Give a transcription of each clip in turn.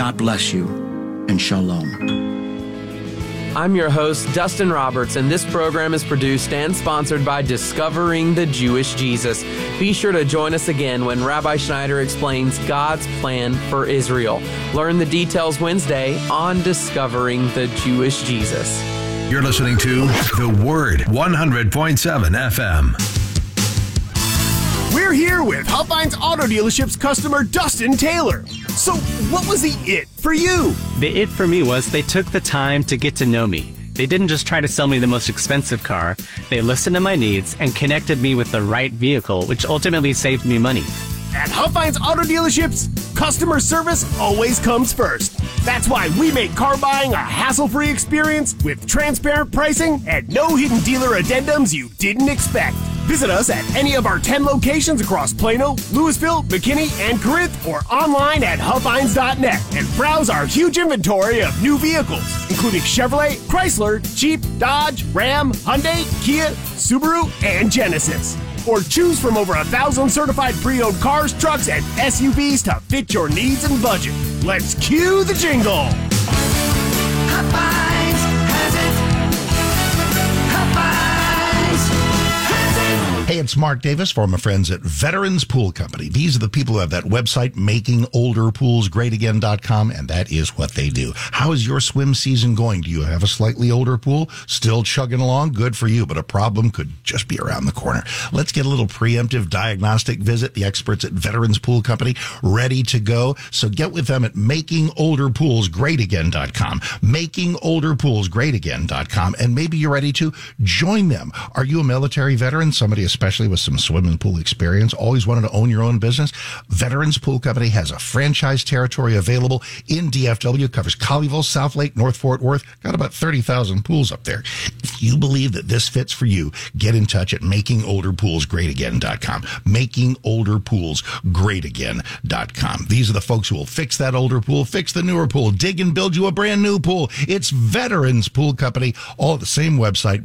God bless you, and shalom. I'm your host, Dustin Roberts, and this program is produced and sponsored by Discovering the Jewish Jesus. Be sure to join us again when Rabbi Schneider explains God's plan for Israel. Learn the details Wednesday on Discovering the Jewish Jesus. You're listening to The Word, 100.7 FM. We're here with Huffines Auto Dealership's customer, Dustin Taylor. So, what was the it for you? The it for me was they took the time to get to know me. They didn't just try to sell me the most expensive car. They listened to my needs and connected me with the right vehicle, which ultimately saved me money. At Huffines Auto Dealerships, customer service always comes first. That's why we make car buying a hassle-free experience with transparent pricing and no hidden dealer addendums you didn't expect. Visit us at any of our 10 locations across Plano, Louisville, McKinney, and Corinth, or online at Huffines.net and browse our huge inventory of new vehicles, including Chevrolet, Chrysler, Jeep, Dodge, Ram, Hyundai, Kia, Subaru, and Genesis. Or choose from over 1,000 certified pre-owned cars, trucks, and SUVs to fit your needs and budget. Let's cue the jingle. Huffines has it. Huffines has it. Hey, it's Mark Davis from my friends at Veterans Pool Company. These are the people who have that website, makingolderpoolsgreatagain.com, and that is what they do. How is your swim season going? Do you have a slightly older pool? Still chugging along? Good for you, but a problem could just be around the corner. Let's get a little preemptive diagnostic visit. The experts at Veterans Pool Company ready to go. So get with them at makingolderpoolsgreatagain.com, makingolderpoolsgreatagain.com, and maybe you're ready to join them. Are you a military veteran? Somebody especially with some swimming pool experience, always wanted to own your own business? Veterans Pool Company has a franchise territory available in DFW, covers Colleyville, South Lake, North Fort Worth, got about 30,000 pools up there. If you believe that this fits for you, get in touch at makingolderpoolsgreatagain.com, makingolderpoolsgreatagain.com. These are the folks who will fix that older pool, fix the newer pool, dig and build you a brand new pool. It's Veterans Pool Company, all at the same website,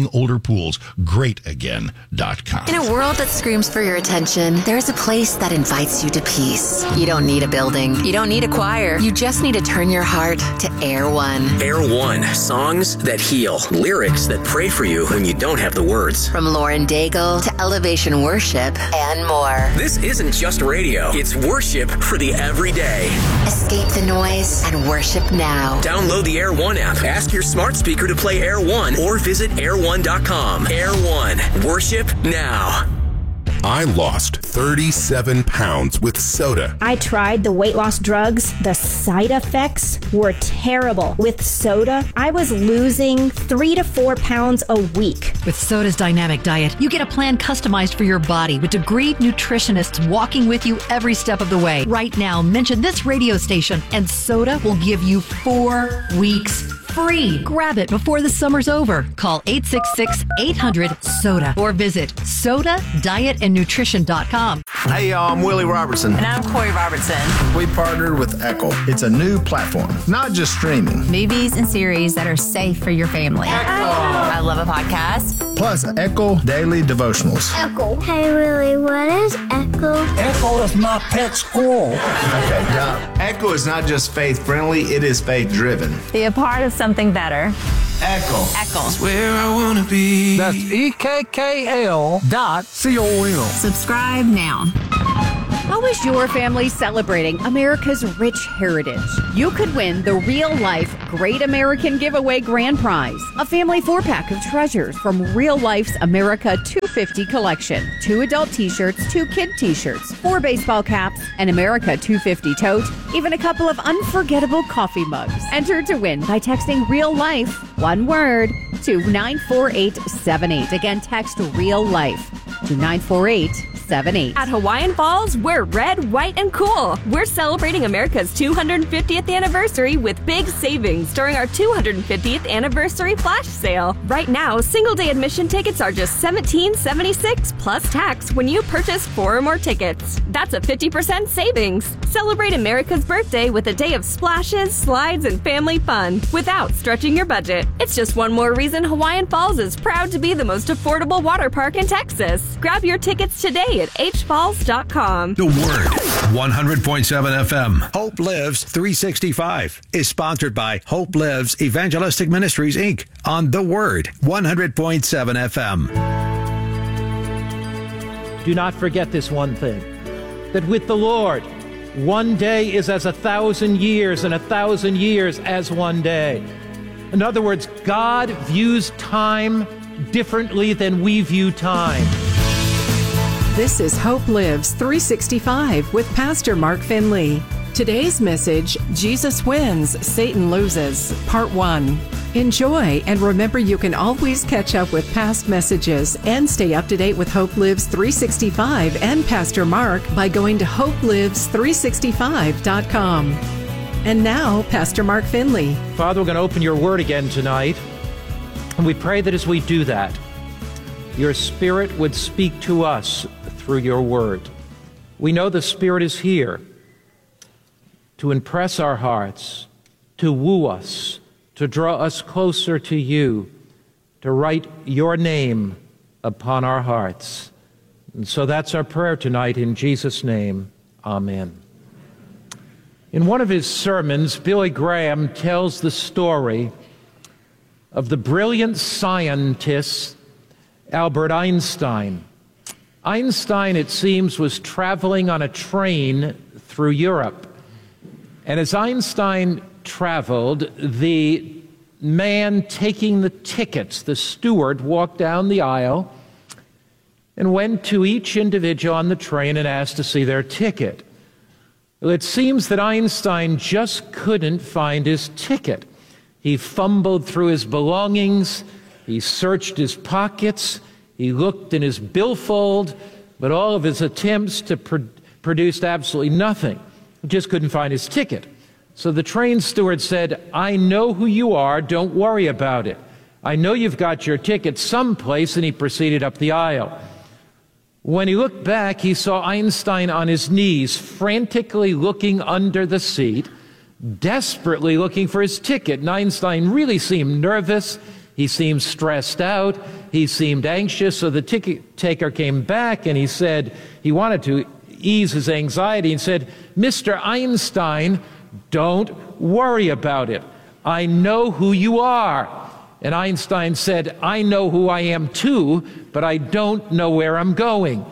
makingolderpoolsgreatagain.com. In a world that screams for your attention, there's a place that invites you to peace. You don't need a building. You don't need a choir. You just need to turn your heart to Air One. Air One, songs that heal, lyrics that pray for you when you don't have the words. From Lauren Daigle to Elevation Worship and more. This isn't just radio. It's worship for the everyday. Escape the noise and worship now. Download the Air One app. Ask your smart speaker to play Air One or visit air1.com. Air One, worship now. I lost 37 pounds with soda. I tried the weight loss drugs. The side effects were terrible. With soda, I was losing 3 to 4 pounds a week. With Soda's dynamic diet, you get a plan customized for your body with degreed nutritionists walking with you every step of the way. Right now, mention this radio station and Soda will give you 4 weeks free. Grab it before the summer's over. Call 866-800-SODA or visit sodadietandnutrition.com. Hey y'all, I'm Willie Robertson. And I'm Corey Robertson. We partnered with Echo. It's a new platform, not just streaming. Movies and series that are safe for your family. Echo. I love a podcast. Plus Echo Daily Devotionals. Echo. Hey Willie, what is Echo? Echo is my pet squirrel. Okay, now Echo is not just faith-friendly, it is faith-driven. Be a part of something better. Echo. Echo. That's where I want to be. That's EKKL.com. Subscribe now. How is your family celebrating America's rich heritage? You could win the Real Life Great American Giveaway Grand Prize, a family 4-pack of treasures from Real Life's America 250 collection. 2 adult t-shirts, 2 kid t-shirts, 4 baseball caps, an America 250 tote, even a couple of unforgettable coffee mugs. Enter to win by texting Real Life, one word, to 94878. Again, text Real Life to 94878. At Hawaiian Falls, we're red, white, and cool. We're celebrating America's 250th anniversary with big savings during our 250th anniversary flash sale. Right now, single-day admission tickets are just $17.76 plus tax when you purchase 4 or more tickets. That's a 50% savings. Celebrate America's birthday with a day of splashes, slides, and family fun without stretching your budget. It's just one more reason Hawaiian Falls is proud to be the most affordable water park in Texas. Grab your tickets today at hfalls.com. The Word, 100.7 FM. Hope Lives 365 is sponsored by Hope Lives Evangelistic Ministries, Inc. on The Word 100.7 FM. Do not forget this one thing, that with the Lord, one day is as 1,000 years, and 1,000 years as one day. In other words, God views time differently than we view time. This is Hope Lives 365 with Pastor Mark Finley. Today's message, Jesus Wins, Satan Loses, Part 1. Enjoy, and remember you can always catch up with past messages and stay up to date with Hope Lives 365 and Pastor Mark by going to hopelives365.com. And now, Pastor Mark Finley. Father, we're going to open your word again tonight, and we pray that as we do that, your Spirit would speak to us through your word. We know the Spirit is here to impress our hearts, to woo us, to draw us closer to you, to write your name upon our hearts. And so that's our prayer tonight in Jesus' name. Amen. In one of his sermons, Billy Graham tells the story of the brilliant scientist Albert Einstein. Einstein, it seems, was traveling on a train through Europe. And as Einstein traveled, the man taking the tickets, the steward, walked down the aisle and went to each individual on the train and asked to see their ticket. Well, it seems that Einstein just couldn't find his ticket. He fumbled through his belongings, he searched his pockets, he looked in his billfold, but all of his attempts to produced absolutely nothing. He just couldn't find his ticket. So the train steward said, "I know who you are, don't worry about it. I know you've got your ticket someplace," and he proceeded up the aisle. When he looked back, he saw Einstein on his knees, frantically looking under the seat, desperately looking for his ticket. And Einstein really seemed nervous. He seemed stressed out. He seemed anxious. So the ticket taker came back and he said, he wanted to ease his anxiety and said, "Mr. Einstein, don't worry about it. I know who you are." And Einstein said, "I know who I am too, but I don't know where I'm going."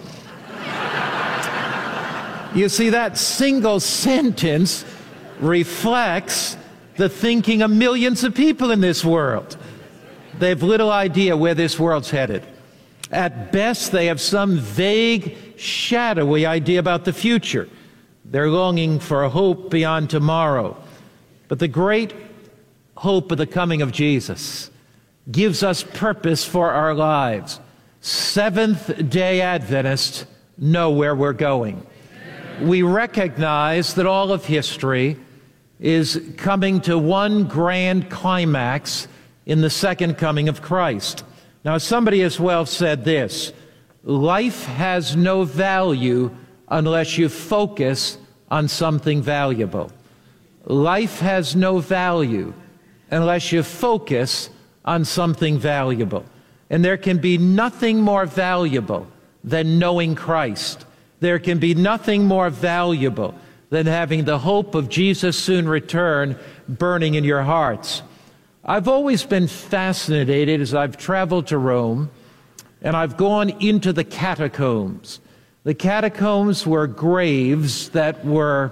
You see, that single sentence reflects the thinking of millions of people in this world. They have little idea where this world's headed. At best, they have some vague, shadowy idea about the future. They're longing for a hope beyond tomorrow. But the great hope of the coming of Jesus gives us purpose for our lives. Seventh-day Adventists know where we're going. We recognize that all of history is coming to one grand climax in the second coming of Christ. Now, somebody has well said this: life has no value unless you focus on something valuable. Life has no value unless you focus on something valuable. And there can be nothing more valuable than knowing Christ. There can be nothing more valuable than having the hope of Jesus' soon return burning in your hearts. I've always been fascinated as I've traveled to Rome and I've gone into the catacombs. The catacombs were graves that were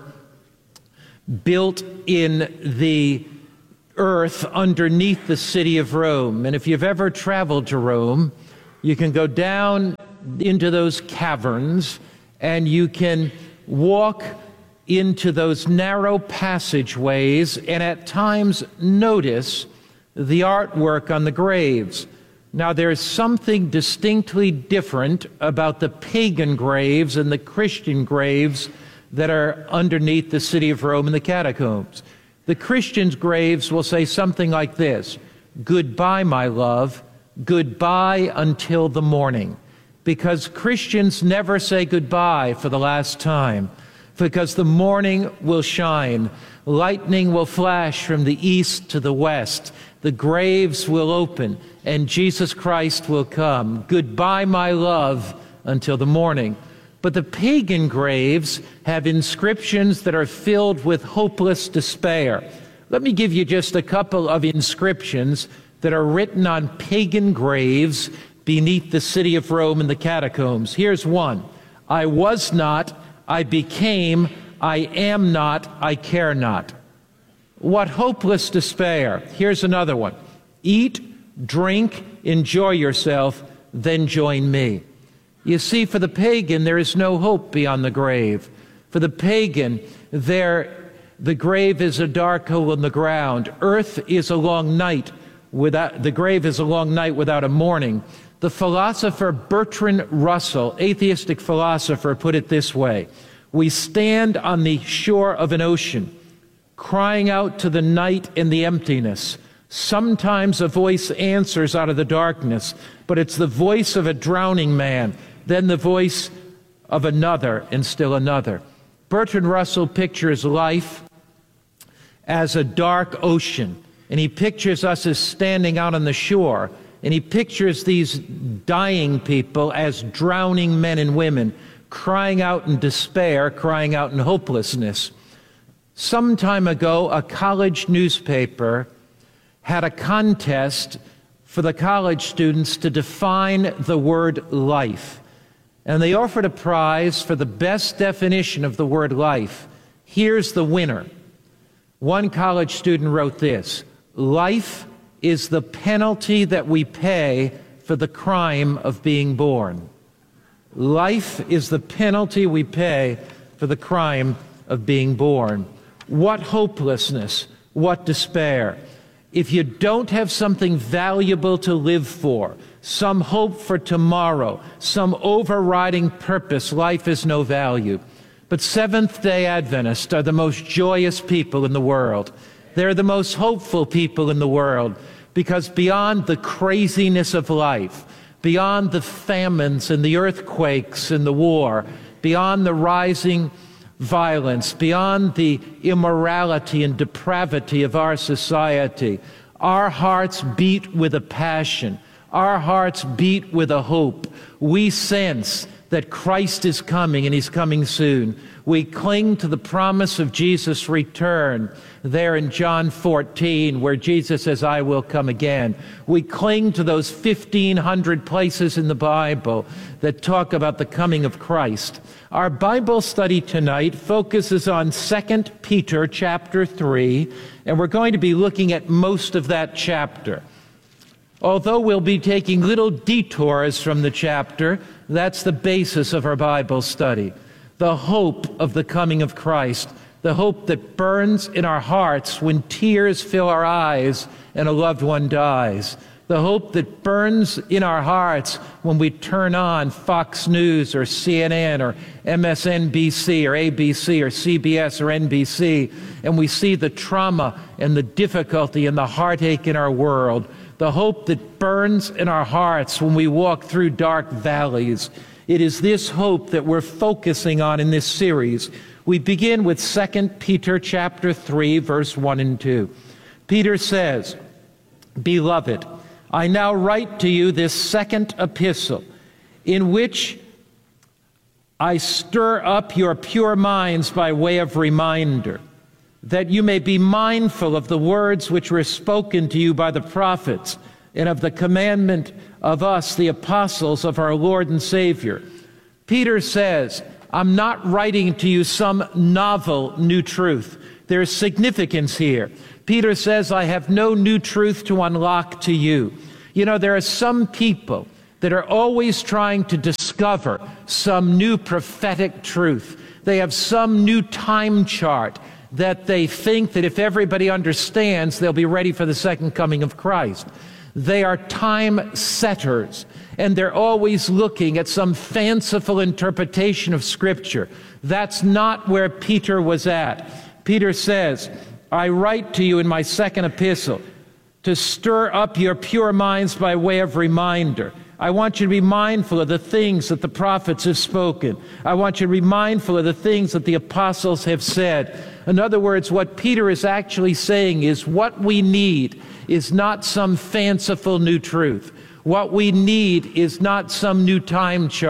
built in the earth underneath the city of Rome. And if you've ever traveled to Rome, you can go down into those caverns and you can walk into those narrow passageways and at times notice the artwork on the graves. Now, there's something distinctly different about the pagan graves and the Christian graves that are underneath the city of Rome in the catacombs. The Christians' graves will say something like this: "Goodbye, my love, goodbye until the morning." Because Christians never say goodbye for the last time, because the morning will shine, lightning will flash from the east to the west, the graves will open, and Jesus Christ will come. Goodbye, my love, until the morning. But the pagan graves have inscriptions that are filled with hopeless despair. Let me give you just a couple of inscriptions that are written on pagan graves beneath the city of Rome in the catacombs. Here's one. I was not, I became, I am not, I care not. What hopeless despair. Here's another one. Eat, drink, enjoy yourself, then join me. You see, for the pagan, there is no hope beyond the grave. For the pagan, the grave is a dark hole in the ground. Earth is a long night without, the grave is a long night without a morning. The philosopher Bertrand Russell, atheistic philosopher, put it this way. We stand on the shore of an ocean, crying out to the night and the emptiness. Sometimes a voice answers out of the darkness, but it's the voice of a drowning man, then the voice of another, and still another. Bertrand Russell pictures life as a dark ocean, and he pictures us as standing out on the shore, and he pictures these dying people as drowning men and women, crying out in despair, crying out in hopelessness. Some time ago, a college newspaper had a contest for the college students to define the word life. And they offered a prize for the best definition of the word life. Here's the winner. One college student wrote this: life is the penalty that we pay for the crime of being born. Life is the penalty we pay for the crime of being born. What hopelessness, what despair. If you don't have something valuable to live for, some hope for tomorrow, some overriding purpose, life is no value. But Seventh-day Adventists are the most joyous people in the world. They're the most hopeful people in the world, because beyond the craziness of life, beyond the famines and the earthquakes and the war, beyond the rising violence, beyond the immorality and depravity of our society, our hearts beat with a passion. Our hearts beat with a hope. We sense that Christ is coming, and he's coming soon. We cling to the promise of Jesus' return there in John 14, where Jesus says, I will come again. We cling to those 1,500 places in the Bible that talk about the coming of Christ. Our Bible study tonight focuses on 2 Peter chapter 3, and we're going to be looking at most of that chapter. Although we'll be taking little detours from the chapter, that's the basis of our Bible study. The hope of the coming of Christ, the hope that burns in our hearts when tears fill our eyes and a loved one dies. The hope that burns in our hearts when we turn on Fox News or CNN or MSNBC or ABC or CBS or NBC, and we see the trauma and the difficulty and the heartache in our world. The hope that burns in our hearts when we walk through dark valleys. It is this hope that we're focusing on in this series. We begin with 2 Peter chapter 3, verse 1 and 2. Peter says, Beloved, I now write to you this second epistle, in which I stir up your pure minds by way of reminder, that you may be mindful of the words which were spoken to you by the prophets, and of the commandment of us, the apostles of our Lord and Savior. Peter says, I'm not writing to you some novel new truth. There's significance here. Peter says, I have no new truth to unlock to you. You know, there are some people that are always trying to discover some new prophetic truth. They have some new time chart that they think that if everybody understands, they'll be ready for the second coming of Christ. They are time setters, and they're always looking at some fanciful interpretation of Scripture. That's not where Peter was at. Peter says, I write to you in my second epistle to stir up your pure minds by way of reminder. I want you to be mindful of the things that the prophets have spoken. I want you to be mindful of the things that the apostles have said. In other words, what Peter is actually saying is what we need is not some fanciful new truth. What we need is not some new time chart.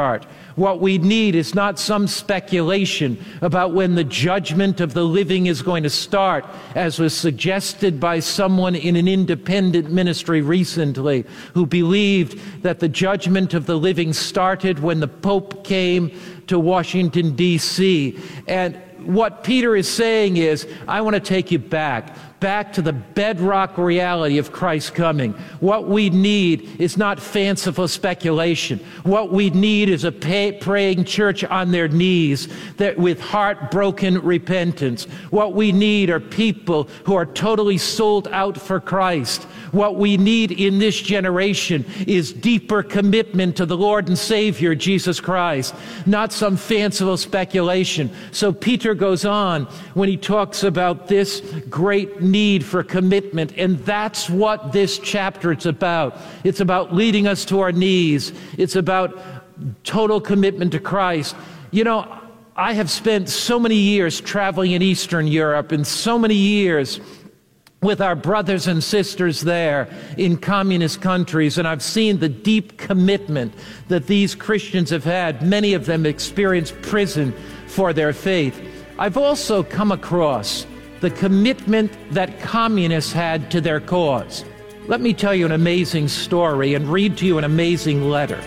What we need is not some speculation about when the judgment of the living is going to start, as was suggested by someone in an independent ministry recently who believed that the judgment of the living started when the Pope came to Washington, D.C. And what Peter is saying is, I want to take you back to the bedrock reality of Christ's coming. What we need is not fanciful speculation. What we need is a praying church on their knees that with heartbroken repentance. What we need are people who are totally sold out for Christ. What we need in this generation is deeper commitment to the Lord and Savior, Jesus Christ, not some fanciful speculation. So Peter goes on when he talks about this great need for commitment, and that's what this chapter is about. It's about leading us to our knees. It's about total commitment to Christ. You know, I have spent so many years traveling in Eastern Europe and so many years with our brothers and sisters there in communist countries, and I've seen the deep commitment that these Christians have had. Many of them experienced prison for their faith. I've also come across the commitment that communists had to their cause. Let me tell you an amazing story and read to you an amazing letter.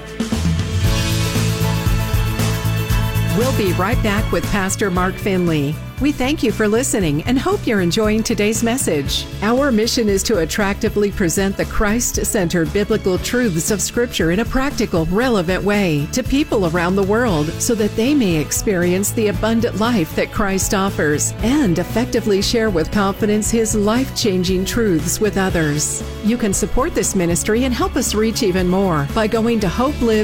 We'll be right back with Pastor Mark Finley. We thank you for listening and hope you're enjoying today's message. Our mission is to attractively present the Christ-centered biblical truths of Scripture in a practical, relevant way to people around the world so that they may experience the abundant life that Christ offers and effectively share with confidence His life-changing truths with others. You can support this ministry and help us reach even more by going to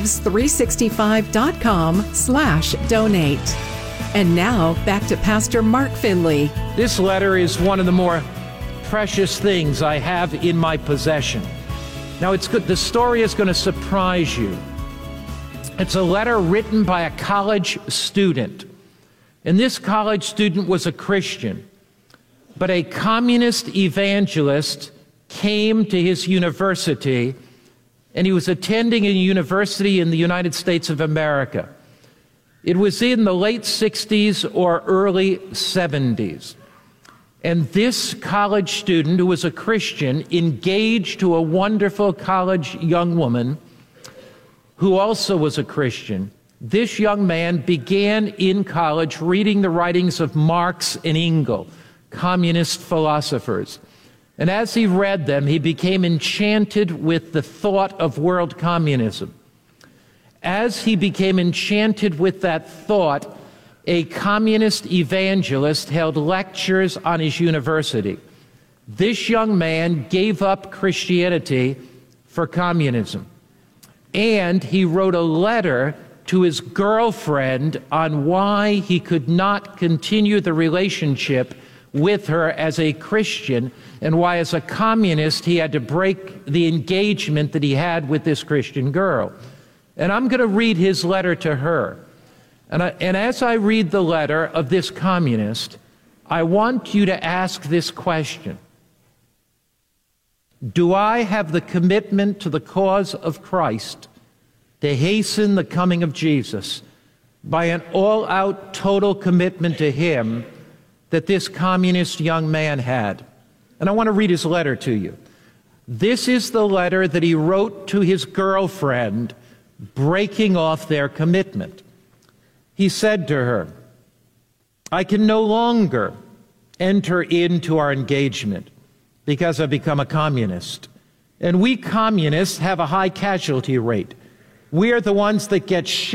hopelives365.com/donate. And now, back to Pastor Mark Finley. This letter is one of the more precious things I have in my possession. Now, it's good. The story is going to surprise you. It's a letter written by a college student. And this college student was a Christian. But a communist evangelist came to his university, and he was attending a university in the United States of America. It was in the late 60s or early 70s. And this college student, who was a Christian, engaged to a wonderful college young woman who also was a Christian. This young man began in college reading the writings of Marx and Engels, communist philosophers. And as he read them, he became enchanted with the thought of world communism. As he became enchanted with that thought, a communist evangelist held lectures on his university. This young man gave up Christianity for communism. And he wrote a letter to his girlfriend on why he could not continue the relationship with her as a Christian, and why as a communist he had to break the engagement that he had with this Christian girl. And I'm going to read his letter to her. And as I read the letter of this communist, I want you to ask this question. Do I have the commitment to the cause of Christ to hasten the coming of Jesus by an all-out total commitment to Him that this communist young man had? And I want to read his letter to you. This is the letter that he wrote to his girlfriend, breaking off their commitment. He said to her, I can no longer enter into our engagement because I've become a communist. And we communists have a high casualty rate. We are the ones that get shot